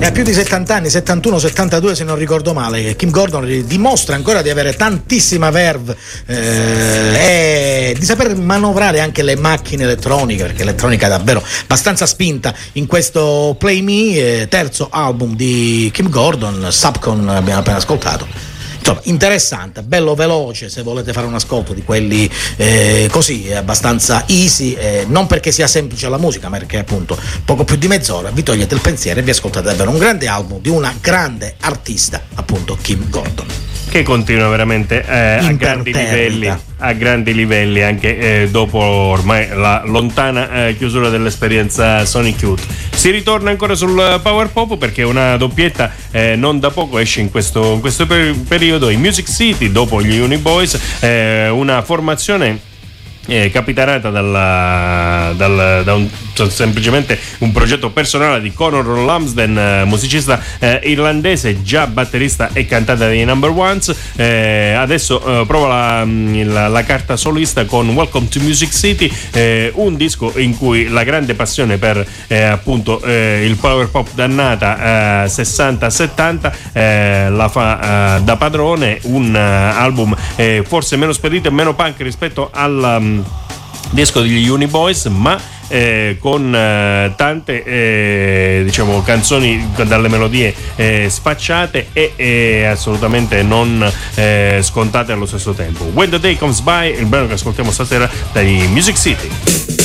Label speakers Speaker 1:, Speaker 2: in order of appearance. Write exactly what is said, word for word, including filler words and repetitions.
Speaker 1: ha più di settanta anni, settantuno settantadue se non ricordo male. Kim Gordon dimostra ancora di avere tantissima verve eh, e di saper manovrare anche le macchine elettroniche, perché l'elettronica è davvero abbastanza spinta in questo Play Me, eh, terzo album di Kim Gordon. Subcon abbiamo appena ascoltato. Insomma, interessante, bello veloce se volete fare un ascolto di quelli eh, così, abbastanza easy, eh, non perché sia semplice la musica, ma perché appunto poco più di mezz'ora vi togliete il pensiero e vi ascoltate davvero un grande album di una grande artista, appunto Kim Gordon,
Speaker 2: che continua veramente eh, a grandi livelli, a grandi livelli anche eh, dopo ormai la lontana eh, chiusura dell'esperienza Sonic Youth. Si ritorna ancora sul Power Pop perché una doppietta eh, non da poco esce in questo, in questo per- periodo, in Music City dopo gli Uni Boys, eh, una formazione Eh, capitanata dalla, dal, da un, semplicemente un progetto personale di Conor Lumsden, eh, musicista eh, irlandese, già batterista e cantante dei Number Ones. Eh, adesso eh, prova la, la, la carta solista con Welcome to Music City, eh, un disco in cui la grande passione per eh, appunto eh, il power pop dannata eh, sessanta settanta eh, la fa eh, da padrone. Un uh, album eh, forse meno spedito e meno punk rispetto al um, disco degli Uni Boys, ma eh, con eh, tante eh, diciamo canzoni dalle melodie eh, sfacciate e eh, assolutamente non eh, scontate allo stesso tempo. When the Day Comes By, il brano che ascoltiamo stasera dai Music City.